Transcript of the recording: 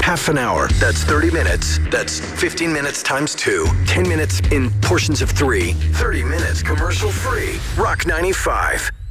half an hour. That's 30 minutes. That's 15 minutes times 2. 10 minutes in portions of 3. 30 minutes commercial free. Rock 95.